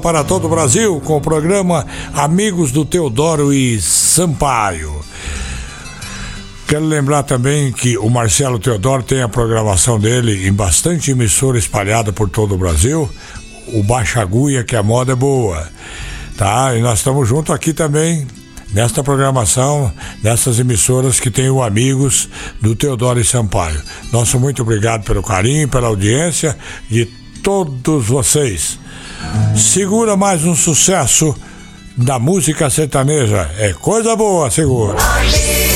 Para todo o Brasil, com o programa Amigos do Teodoro e Sampaio. Quero lembrar também que o Marcelo Teodoro tem a programação dele em bastante emissora espalhada por todo o Brasil. O Baixa Agulha, que a moda é boa, tá? E nós estamos juntos aqui também nesta programação, nessas emissoras que tem o Amigos do Teodoro e Sampaio. Nosso muito obrigado pelo carinho, pela audiência de todos vocês. Segura mais um sucesso da música sertaneja. É coisa boa, segura.